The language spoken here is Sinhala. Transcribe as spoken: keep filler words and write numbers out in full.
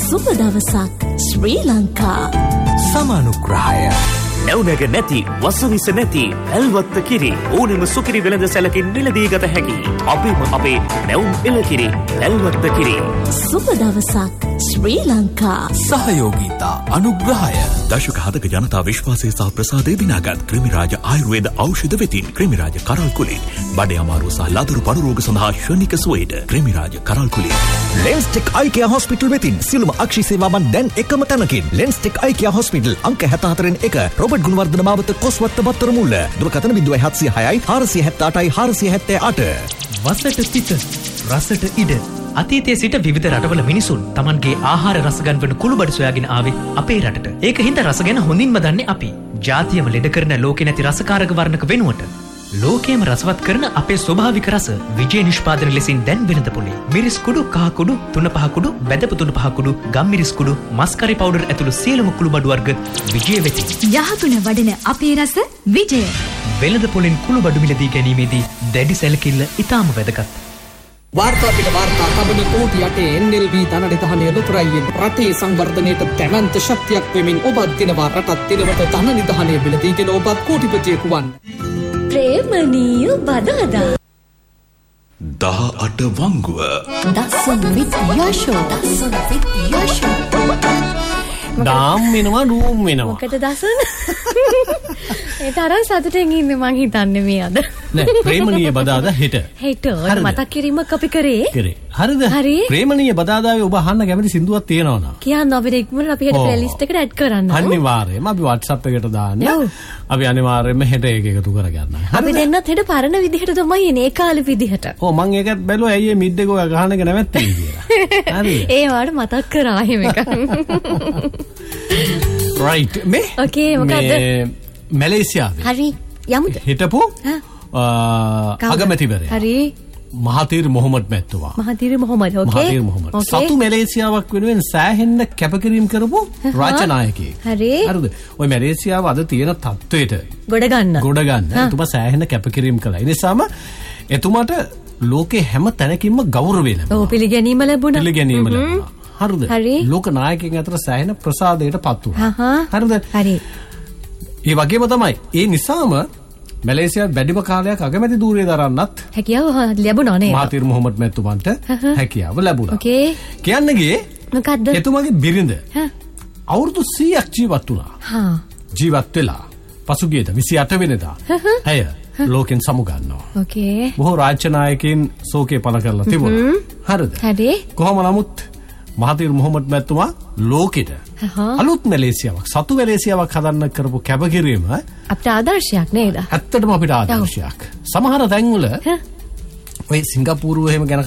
සුබ දවසක් ශ්‍රී ලංකා. සමානුග්‍රහය. නැවුනග නැති වසවිස නැති ඇල්වත්ත කිරි ඕනෙම සුකිරි වෙළඳ සැලකින් මිලදී ගත හැකි අපේම අපේ නැවුම් එළකිරි ඇල්වත්ත කිරි. සුබ දවසක් ශ්‍රී ලංකා. සහයෝගීතා අනුග්‍රහය. දශක හතක ජනතා විශ්වාසය සහ ප්‍රසාදය දිනාගත් ක්‍රිමිරාජ ආයුර්වේද ඖෂධ වෙතින් ක්‍රිමිරාජ කරල් කුලින් බඩේ අමාරුව සහ ලදරු පඩු රෝග සඳහා ශනික සුවේද ක්‍රිමිරාජ කරල් කුලින්. ලෙන්ස්ටෙක් අයිකියා හොස්පිටල් වෙතින් සිළුම අක්ෂි සේවාවන් දැන් එකම තැනකින්. ලෙන්ස්ටෙක් අයිකියා හොස්පිටල් අංක හැත්තෑ හතරෙන් එක රොබර්ට් ගුණවර්ධන මාවත කොස්වත්ත බත්තර මුල්ල. දුරකථන බිංදුවයි හත්සිය හයයි හාරසිය හැත්තෑ අටයි හාරසිය හැත්තෑ අට. වසට සිට රසට ඉඩ අතීතයේ සිට විවිධ රටවල මිනිසුන් Tamanගේ ආහාර රස ගන්වන කුළුබඩු සොයාගෙන ආවේ අපේ රටට. ඒක හින්දා රස ගැන හොඳින්ම දන්නේ අපි. ජාතියම ලෙඩ කරන ලෝකේ නැති රසකාරක වර්ණක වෙනුවට ලෝකයේම රසවත් කරන අපේ ස්වභාවික රස විජේ නිෂ්පාදන ලෙසින් දැන් වෙනද පොලේ. මිරිස් කුඩු, කහ කුඩු, තුන පහ කුඩු, බැදපු තුන පහ කුඩු, ගම් මිරිස් කුඩු, මස්කරි පවුඩර් ඇතුළු සියලුම කුළුබඩු වර්ග විජේ වෙති. යහගුණ වඩන අපේ රස විජය. වෙනද පොලෙන් කුළුබඩු මිලදී ගැනීමේදී දැඩි සැලකිල්ල ඉතාම වැදගත්. වාර්තා පිට වාර්තා කබන කෝටි යටේ එන් එල් බී ධනනිධානය ලොතරයියෙන් රටේ සංවර්ධනයට දැවැන්ත ශක්තියක් වෙමින් ඔබත් දිනවා රටත් දිනවට ධන නිධානය මිලදීගෙන ඔබත් කෝටිපතියෙකු වන්. ප්‍රේමණීය බදාදා දහ අට වංගුව දසන් විත් යශෝ දසන් විත් යශෝ ඩාම් වෙනවා රූම් වෙනවා. මොකද දසන? ඒ තරම් සතුටින් ඉන්නේ මං හිතන්නේ මේ අද. නෑ ප්‍රේමණීය බදාදා හෙට. හෙට ඔය මතක් කිරීමක් අපි කරේ. කරේ. හරිද? හරි. ප්‍රේමණීය බදාදාවේ ඔබ අහන්න කැමති සින්දුවක් තියෙනවා නා. කියන්න අපිට ඉක්මනට අපි හෙට ප්ලේලිස්ට් එකට ඇඩ් කරන්න. අනිවාර්යයෙන්ම අපි WhatsApp එකට දාන්න. අපි අනිවාර්යයෙන්ම හෙට ඒක එකතු කරගන්න. අපි දෙන්නත් හෙට පරණ විදිහට තමයි එන්නේ ඒ කාලේ විදිහට. ඔව් මං ඒකත් බැලුවා ඇයි මේ මිඩ් එක ඔය ගහන එක නැවැත්තේ කියලා. හරිද? ඒ වාට මතක් කරා එහෙම එක. right මේ okay මොකද මැලේසියාවේ හරි යමුද හිටපු අගමැතිවරයා හරි මහතීර් මොහොමඩ් මැතිතුමා මහතීර් මොහොමඩ් okay මහතීර් මොහොමඩ් සතු මැලේසියාවක් වෙනුවෙන් සෑහෙන්න කැපකිරීම කරපු රාජ්‍ය නායකයෙක් හරි හරිද ඔය මැලේසියාව අද තියෙන තත්ත්වයට ගොඩ ගන්න ගොඩ ගන්න එතුමා සෑහෙන්න කැපකිරීම කළා ඒ නිසාම එතුමාට ලෝකේ හැම තැනකින්ම ගෞරවය ලැබුණා ඔව් පිළිගැනීම ලැබුණා පිළිගැනීම ලැබුණා හරිද ලෝක නායකයන් අතර සෑහෙන ප්‍රසාදයට පත් වුණා හරිද හරි ඒ වගේම තමයි ඒ නිසාම මැලේසියාව වැඩිම කාලයක් අගමැති ධූරය දරන්නත් හැකියාව ලැබුණා නේද මහතීර් මොහොමඩ් මැතිතුමන්ට හැකියාව ලැබුණා ඕකේ කියන්නේ ගියේ මොකද්ද එතුමාගේ බිරිඳ අවුරුදු සීයක් ජීවත් වුණා හා ජීවත් වෙලා පසුගියද විසි අට වෙනිදා ඇය ලෝකෙන් සමුගන්නවා ඕකේ බොහෝ රාජ්‍ය නායකයින් ශෝකේ පළ කරලා තිබුණා හරිද හරි කොහොම නමුත් මහතීර් මොහොමඩ් මැතිතුමා ලෝකෙට අලුත් මැලේසියාවක් සතු මැලේසියාවක් හදන්න කරපු කැපකිරීම අපිට ආදර්ශයක් නේද? ඇත්තටම අපිට ආදර්ශයක්. සමහර තැන්වල ඔය සිංගප්පූරුව එහෙම ගැන